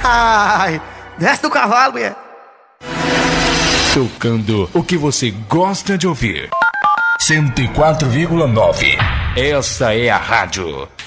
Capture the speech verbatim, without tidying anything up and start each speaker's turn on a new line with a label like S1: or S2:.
S1: Ai, desce do cavalo, mulher.
S2: Tocando o que você gosta de ouvir. cento e quatro vírgula nove. Essa é a rádio